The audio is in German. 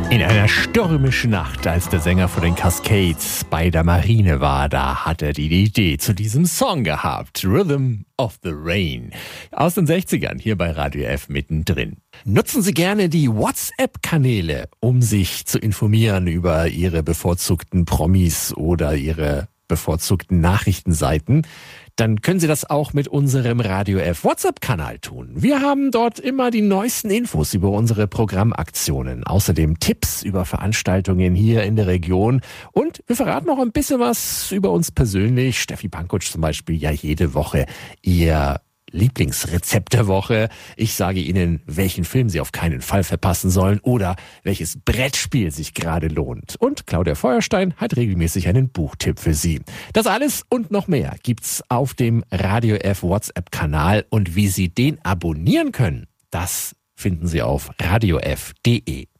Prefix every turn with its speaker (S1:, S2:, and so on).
S1: In einer stürmischen Nacht, als der Sänger von den Cascades bei der Marine war, da hat er die Idee zu diesem Song gehabt. Rhythm of the Rain. Aus den 60ern hier bei Radio F mittendrin. Nutzen Sie gerne die WhatsApp-Kanäle, um sich zu informieren über Ihre bevorzugten Promis oder Ihre bevorzugten Nachrichtenseiten. Dann können Sie das auch mit unserem Radio F WhatsApp-Kanal tun. Wir haben dort immer die neuesten Infos über unsere Programmaktionen. Außerdem Tipps über Veranstaltungen hier in der Region. Und wir verraten noch ein bisschen was über uns persönlich. Steffi Pankutsch zum Beispiel ja jede Woche ihr Lieblingsrezept der Woche. Ich sage Ihnen, welchen Film Sie auf keinen Fall verpassen sollen oder welches Brettspiel sich gerade lohnt. Und Claudia Feuerstein hat regelmäßig einen Buchtipp für Sie. Das alles und noch mehr gibt's auf dem Radio F WhatsApp-Kanal und wie Sie den abonnieren können, das finden Sie auf radiof.de.